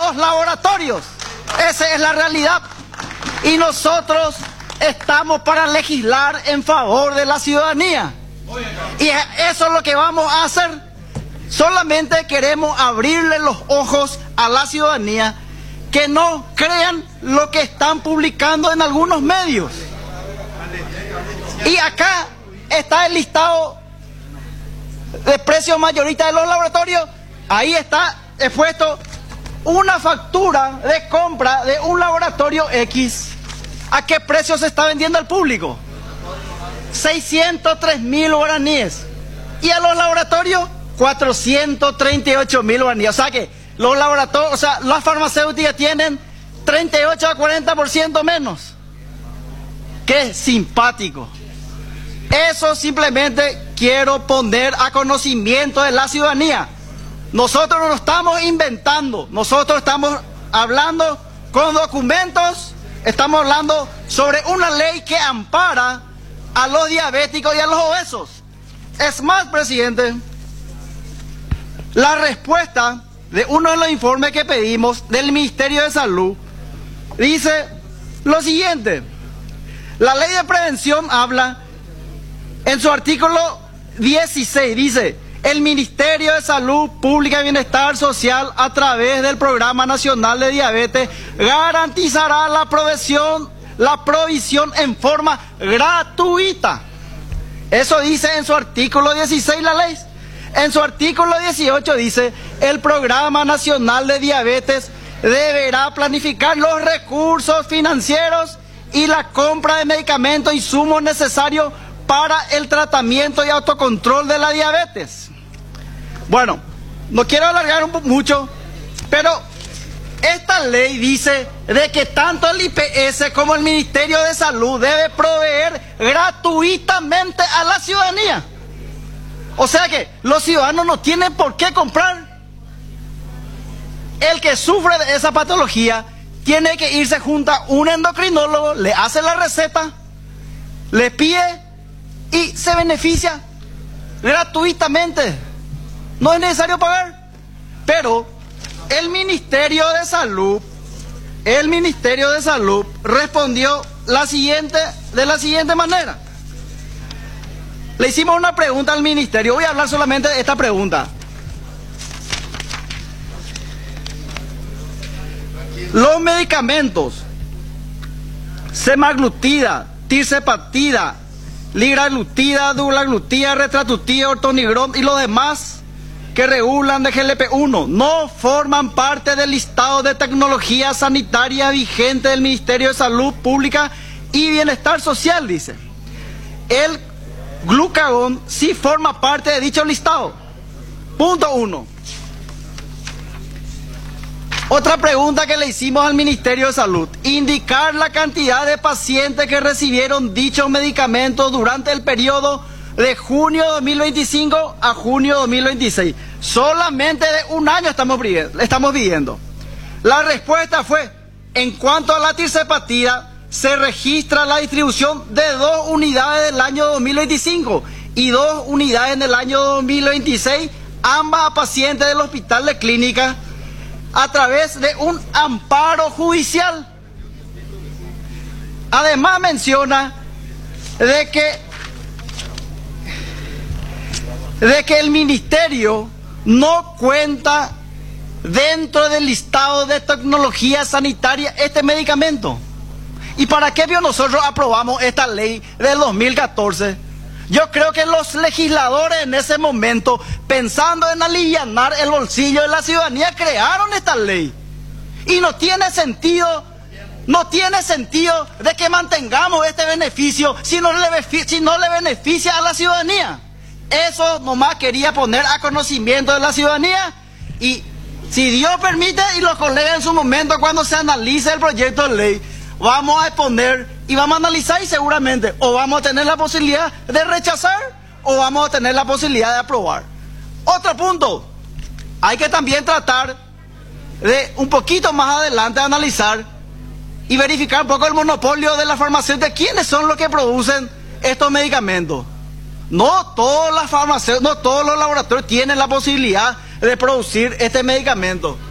los laboratorios. Esa es la realidad. Y nosotros estamos para legislar en favor de la ciudadanía. Y eso es lo que vamos a hacer. Solamente queremos abrirle los ojos a la ciudadanía, que no crean lo que están publicando en algunos medios. Y acá está el listado de precios mayoristas de los laboratorios. Ahí está expuesto una factura de compra de un laboratorio X. ¿A qué precio se está vendiendo al público? 603.000 guaraníes. Y a los laboratorios, 438.000 guaraníes. O sea que los laboratorios, o sea, las farmacéuticas tienen 38 a 40% menos. Qué simpático. Eso simplemente quiero poner a conocimiento de la ciudadanía. Nosotros no lo estamos inventando, nosotros estamos hablando con documentos, estamos hablando sobre una ley que ampara a los diabéticos y a los obesos. Es más, presidente, la respuesta de uno de los informes que pedimos del Ministerio de Salud dice lo siguiente: la ley de prevención habla en su artículo 16, dice: el Ministerio de Salud Pública y Bienestar Social, a través del Programa Nacional de Diabetes, garantizará la provisión en forma gratuita. Eso dice en su artículo 16 la ley. En su artículo 18 dice: el Programa Nacional de Diabetes deberá planificar los recursos financieros y la compra de medicamentos e insumos necesarios para el tratamiento y autocontrol de la diabetes. Bueno, no quiero alargar mucho, pero esta ley dice de que tanto el IPS como el Ministerio de Salud debe proveer gratuitamente a la ciudadanía. O sea que los ciudadanos no tienen por qué comprar. El que sufre de esa patología tiene que irse junto a un endocrinólogo, le hace la receta, le pide y se beneficia gratuitamente. No es necesario pagar. Pero el Ministerio de Salud respondió de la siguiente manera. Le hicimos una pregunta al ministerio. Voy a hablar solamente de esta pregunta. Los medicamentos semaglutida, tirzepatida, liraglutida, dulaglutida, retratutida, ortonigrom y los demás que regulan de GLP-1 no forman parte del listado de tecnología sanitaria vigente del Ministerio de Salud Pública y Bienestar Social, dice. El glucagón sí forma parte de dicho listado. Punto 1. Otra pregunta que le hicimos al Ministerio de Salud: indicar la cantidad de pacientes que recibieron dichos medicamentos durante el periodo de junio 2025 a junio 2026. Solamente de un año estamos pidiendo. La respuesta fue: en cuanto a la tirzepatida, se registra la distribución de 2 unidades del año 2025 y 2 unidades en el año 2026, ambas a pacientes del Hospital de Clínica, a través de un amparo judicial. Además menciona de que el ministerio no cuenta dentro del listado de tecnología sanitaria este medicamento. ¿Y para qué nosotros aprobamos esta ley del 2014? Yo creo que los legisladores en ese momento, pensando en alivianar el bolsillo de la ciudadanía, crearon esta ley. Y no tiene sentido de que mantengamos este beneficio si no le beneficia a la ciudadanía. Eso nomás quería poner a conocimiento de la ciudadanía. Y si Dios permite, y los colegas en su momento, cuando se analice el proyecto de ley, vamos a exponer y vamos a analizar, y seguramente o vamos a tener la posibilidad de rechazar o vamos a tener la posibilidad de aprobar. Otro punto: hay que también tratar de un poquito más adelante analizar y verificar un poco el monopolio de la farmacéutica. ¿Quiénes son los que producen estos medicamentos? No todas las farmacéuticas, no todos los laboratorios tienen la posibilidad de producir este medicamento.